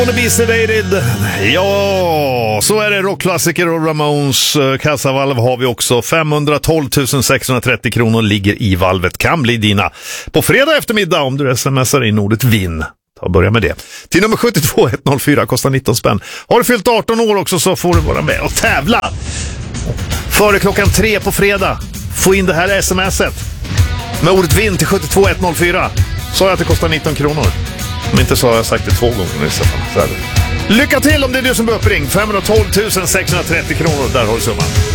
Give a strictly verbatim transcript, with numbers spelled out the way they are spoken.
Wanna be sedated. Ja, så är det. Rockklassiker och Ramones kassavalv har vi också. femhundratolv tusen sexhundratrettio kronor ligger i valvet. Kan bli dina på fredag eftermiddag om du smsar in ordet vinn. Ta och börja med det. Till nummer sjuttiotvå ett noll fyra kostar nitton spänn. Har du fyllt arton år också så får du vara med och tävla. Före klockan tre på fredag. Få in det här smset med ordet vinn till sjuttiotvå ett noll fyra. Så jag att det kostar nitton kronor. Om inte så har jag sagt det två gånger i så fall. Lycka till om det är du som blir uppring. femhundratolv tusen sexhundratrettio kronor, där har du summan.